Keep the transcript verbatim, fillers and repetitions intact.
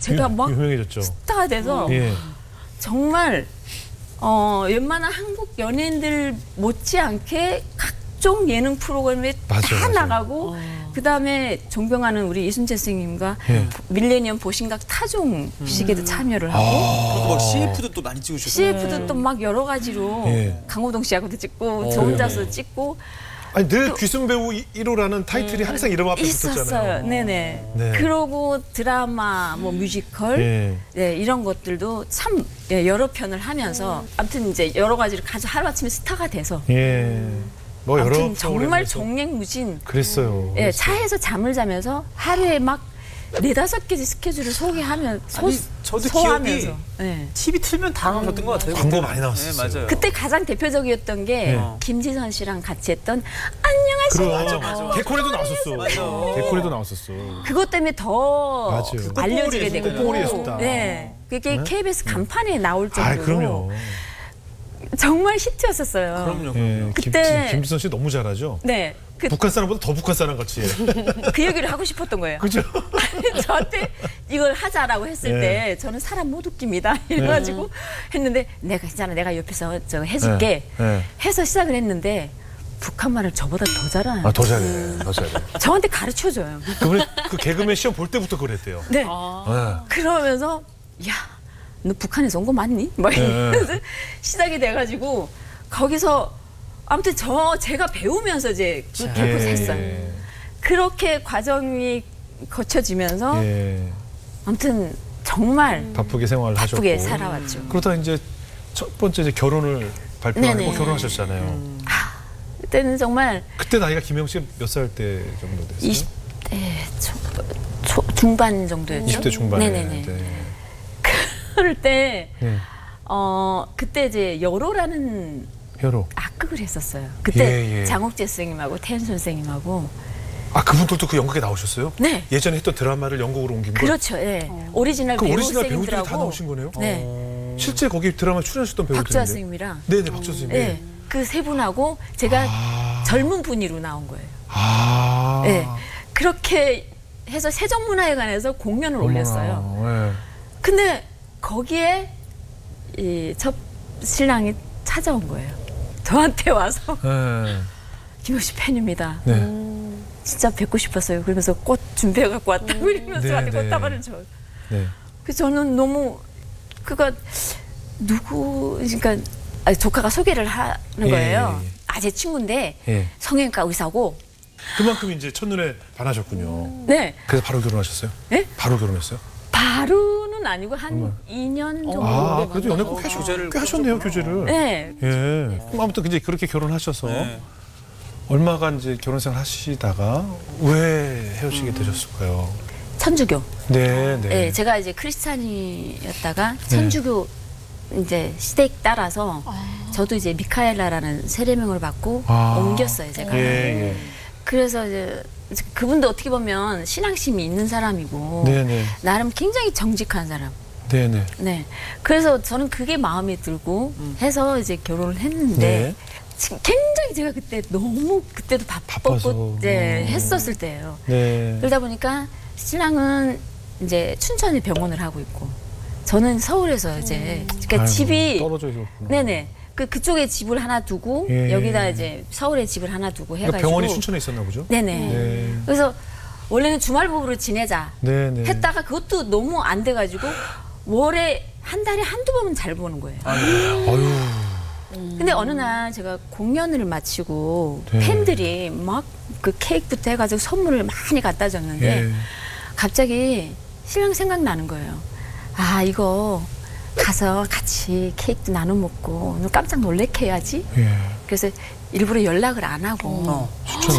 제가 막 유명해졌죠. 스타가 돼서 예. 정말 어, 웬만한 한국 연예인들 못지않게 각종 예능 프로그램에 맞아, 다 맞아. 나가고 어. 그다음에 존경하는 우리 이순재 선생님과 예. 밀레니엄 보신각 타종식에도 음. 참여를 하고 그것도 막 씨에프도 또 많이 찍으셨어요. 씨에프도 또 막 여러 가지로 예. 강호동 씨하고도 찍고 어. 저 혼자서 찍고 아니 늘 귀순 배우 일 호라는 타이틀이 항상 이름 앞에 있었어요. 붙었잖아요. 네네. 네. 그러고 드라마, 뭐 뮤지컬, 예. 네, 이런 것들도 참 예, 여러 편을 하면서 아무튼 이제 여러 가지를 가지고 하루아침에 스타가 돼서 예. 뭐 여러 아무튼 정말 프로그램에서 정랭무진 그랬어요. 예, 그랬어요. 차에서 잠을 자면서 하루에 막 네다섯 개 스케줄을 소개하면 소, 아니, 저도 소화하면서 기억이 예. 티비 틀면 다 나왔던 것 같아요. 광고 그때는. 많이 나왔었어요. 네, 맞아요. 그때 가장 대표적이었던 게 네. 김지선 씨랑 같이 했던 안녕하세요. 그럼 맞아, 맞아. 개콘에도 나왔었어. 맞아. 개콘에도 나왔었어. 그것 때문에 더 맞아요. 알려지게 되고 꽃봉오리였었다. 네, 그게 네? 케이비에스 간판에 나올 정도로 아, 그럼요. 정말 히트였었어요. 그럼요. 예. 그때- 김, 김지선 씨 너무 잘하죠. 네, 그, 북한 사람보다 더 북한 사람 같이. 그 얘기를 하고 싶었던 거예요. 그죠? 저한테 이걸 하자라고 했을 네. 때 저는 사람 못 웃깁니다. 이래가지고 했는데 내가 괜찮아, 내가 옆에서 저 해줄게 네. 네. 해서 시작을 했는데 북한말을 저보다 더 잘하는. 아, 더 잘해. 더 잘해. 저한테 가르쳐줘요. 그분이 그 개그맨 시험 볼 때부터 그랬대요. 네. 네. 그러면서 야, 너 북한에서 온 거 맞니? 막 네. 이러면서 시작이 돼가지고 거기서 아무튼 저 제가 배우면서 이제 그 개콘을 했어요. 그렇게 과정이 거쳐지면서 예. 아무튼 정말 바쁘게 생활을 하셨고. 바쁘게 살아왔죠. 그러다 이제 첫 번째 이제 결혼을 발표하고 네네. 결혼하셨잖아요. 그때는 정말 그때 나이가 김영 씨 몇 살 때 정도 됐어요? 이십 대 초, 초, 중반 정도였죠. 이십 대 중반에. 네네네. 네. 그럴 때 네. 어, 그때 이제 여로라는 혈호. 악극을 했었어요. 그때 예, 예. 장옥재 선생님하고 태연 선생님하고 아, 그분들도 그 연극에 나오셨어요? 네. 예전에 했던 드라마를 연극으로 옮긴 거. 그렇죠. 예. 오리지널 그 배우 오리지널 배우들이 선생님들하고 다 나오신 거네요? 네. 실제 거기 드라마 출연하셨던 배우들인데. 박주아 선생님이랑 네네, 박주아 선생님. 예. 그 세 분하고 제가 아. 젊은 분위로 나온 거예요. 아. 예. 그렇게 해서 세종문화회관에서 공연을 올렸어요. 어머나, 예. 근데 거기에 이 첫 신랑이 찾아온 거예요. 저한테 와서 네. 김영 씨 팬입니다. 네. 진짜 뵙고 싶었어요. 그러면서 꽃 준비해 갖고 왔다고 이러면서 네, 저한테 네. 꽃다발을 줘. 네. 그래서 저는 너무 그가 누구 그러니까 아니, 조카가 소개를 하는 예, 거예요. 예, 예. 아, 제 친구인데 예. 성형외과 의사고. 그만큼 이제 첫눈에 반하셨군요. 네. 그래서 바로 결혼하셨어요? 네? 바로 결혼했어요? 바로는 아니고 한 이 년 정도. 아, 그래도 연애 꼭 어, 하셨, 교제를 꽤 하셨네요, 교제를. 네. 예. 그럼 아무튼 이제 그렇게 결혼하셔서 네. 얼마간 이제 결혼 생활 하시다가 왜 헤어지게 되셨을까요? 천주교. 네, 네. 네. 제가 이제 크리스찬이었다가 천주교 이제 시대에 따라서 저도 이제 미카엘라라는 세례명을 받고 아. 옮겼어요, 제가. 예, 예. 그래서 이제 그분도 어떻게 보면 신앙심이 있는 사람이고 네, 네. 나름 굉장히 정직한 사람. 네, 네. 네. 그래서 저는 그게 마음에 들고 해서 이제 결혼을 했는데 네. 지- 굉장히 제가 그때 너무 그때도 바빠서. 바빴고 네, 어. 했었을 때예요. 네. 그러다 보니까 신랑은 이제 춘천에 병원을 하고 있고 저는 서울에서 이제 그러니까 아이고, 집이 떨어져 있었구나. 네네 그 그쪽에 집을 하나 두고 예. 여기다 이제 서울에 집을 하나 두고 해가지고 그러니까 병원이 춘천에 있었나 보죠? 네네. 네. 그래서 원래는 주말 부부로 지내자 네, 네. 했다가 그것도 너무 안 돼가지고 월에 한 달에 한두 번은 잘 보는 거예요. 아유. 근데 어느 날 제가 공연을 마치고 네. 팬들이 막 그 케이크부터 해가지고 선물을 많이 갖다 줬는데 예. 갑자기 신랑 생각나는 거예요. 아, 이거 가서 같이 케이크도 나눠 먹고 오늘 깜짝 놀래켜 해야지. 예. 그래서 일부러 연락을 안 하고 어. 추천